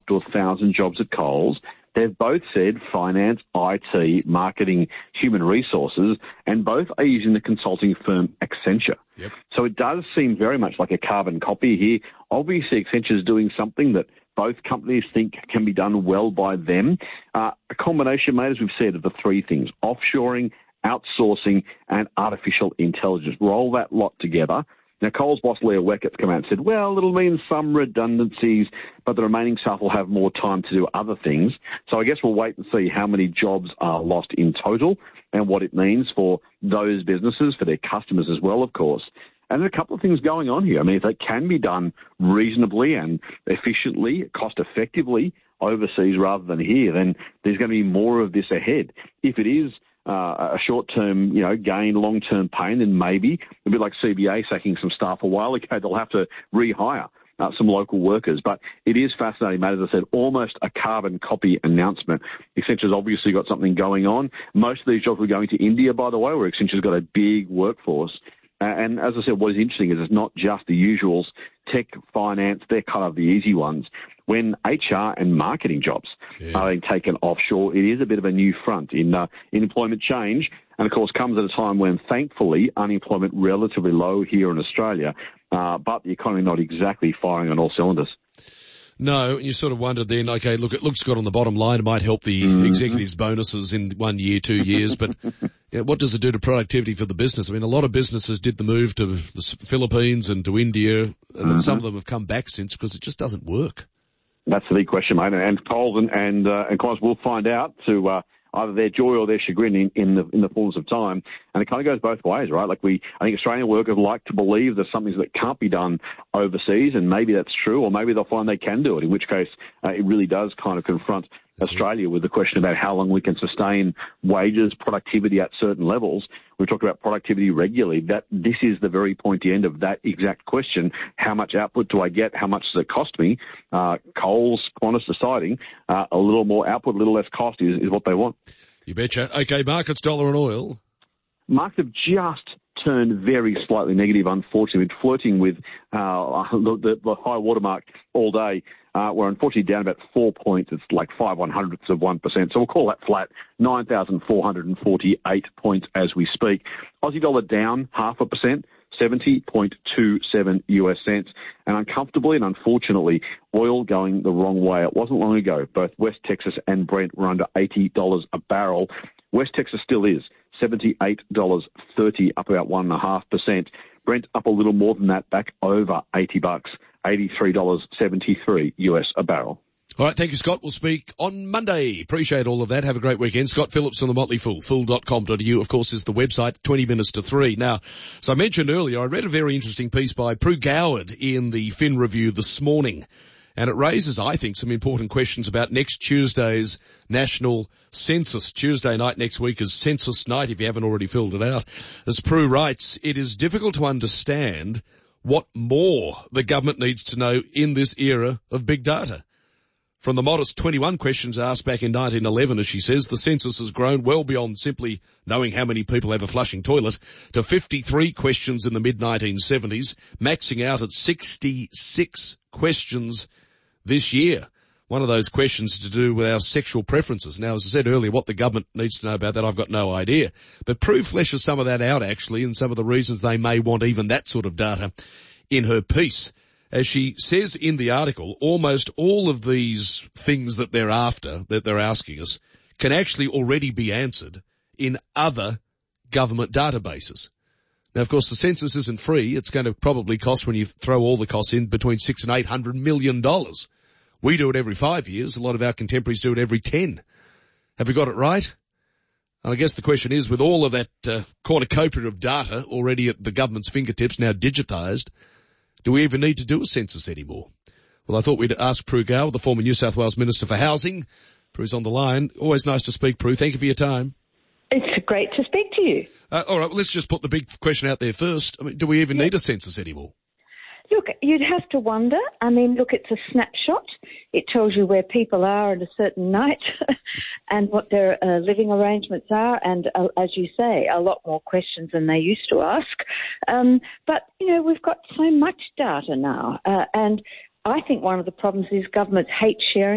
to 1,000 jobs at Coles. They've both said finance, IT, marketing, human resources, and both are using the consulting firm Accenture. Yep. So it does seem very much like a carbon copy here. Obviously, Accenture is doing something that both companies think can be done well by them. A combination, mate, as we've said, of the three things: offshoring, outsourcing, and artificial intelligence. Roll that lot together. Now, Coles boss Leah Weckett's come out and said, well, it'll mean some redundancies, but the remaining staff will have more time to do other things. So I guess we'll wait and see how many jobs are lost in total and what it means for those businesses, for their customers as well, of course. And there's a couple of things going on here. I mean, if it can be done reasonably and efficiently, cost-effectively overseas rather than here, then there's going to be more of this ahead. If it is a short-term, gain, long-term pain, then maybe a bit like CBA sacking some staff a while ago, they'll have to rehire some local workers. But it is fascinating, mate. As I said, almost a carbon copy announcement. Accenture's obviously got something going on. Most of these jobs were going to India, by the way, where Accenture's got a big workforce. And as I said, what is interesting is it's not just the usuals, tech, finance, they're kind of the easy ones. When HR and marketing jobs are being taken offshore, it is a bit of a new front in employment change, and of course comes at a time when, thankfully, unemployment relatively low here in Australia, but the economy not exactly firing on all cylinders. No, you sort of wondered then, okay, look, it looks good on the bottom line. It might help the executives' bonuses in 1 year, 2 years, but what does it do to productivity for the business? I mean, a lot of businesses did the move to the Philippines and to India, and some of them have come back since because it just doesn't work. That's the big question, mate. And Coles and Coles will find out to either their joy or their chagrin in the fullness of time. And it kind of goes both ways, right? I think Australian workers like to believe there's something that can't be done overseas, and maybe that's true, or maybe they'll find they can do it, in which case it really does kind of confront Australia with the question about how long we can sustain wages, productivity at certain levels. We've talked about productivity regularly. That this is the very pointy end of that exact question. How much output do I get? How much does it cost me? Coles, Qantas deciding a little more output, a little less cost is what they want. You betcha. Okay, markets, dollar and oil. Markets have just turned very slightly negative, unfortunately, flirting with the high watermark all day. We're unfortunately down about 4 points. It's like 0.05 of 1%. So we'll call that flat, 9,448 points as we speak. Aussie dollar down 0.5%, 70.27 US cents. And uncomfortably and unfortunately, oil going the wrong way. It wasn't long ago. Both West Texas and Brent were under $80 a barrel. West Texas still is. $78.30, up about 1.5%. Brent up a little more than that, back over $80, $83.73 US a barrel. All right, thank you, Scott. We'll speak on Monday. Appreciate all of that. Have a great weekend. Scott Phillips on the Motley Fool. Fool.com.au, of course, is the website, 20 minutes to 3. Now, as I mentioned earlier, I read a very interesting piece by Prue Goward in the Fin Review this morning. And it raises, I think, some important questions about next Tuesday's national census. Tuesday night next week is census night, if you haven't already filled it out. As Prue writes, it is difficult to understand what more the government needs to know in this era of big data. From the modest 21 questions asked back in 1911, as she says, the census has grown well beyond simply knowing how many people have a flushing toilet, to 53 questions in the mid-1970s, maxing out at 66 questions this year. One of those questions to do with our sexual preferences. Now, as I said earlier, what the government needs to know about that, I've got no idea. But Prue fleshes some of that out, actually, and some of the reasons they may want even that sort of data in her piece. As she says in the article, almost all of these things that they're after, that they're asking us, can actually already be answered in other government databases. Now, of course, the census isn't free. It's going to probably cost, when you throw all the costs in, between $600 and $800 million. We do it every 5 years. A lot of our contemporaries do it every 10. Have we got it right? And I guess the question is, with all of that cornucopia of data already at the government's fingertips, now digitised, do we even need to do a census anymore? Well, I thought we'd ask Prue Goward, the former New South Wales Minister for Housing. Prue's on the line. Always nice to speak, Prue. Thank you for your time. It's great to speak to you. All right, well, let's just put the big question out there first. I mean, do we even need a census anymore? Look, you'd have to wonder. I mean, look, it's a snapshot. It tells you where people are at a certain night and what their living arrangements are, and, as you say, a lot more questions than they used to ask. But, we've got so much data now, and I think one of the problems is governments hate sharing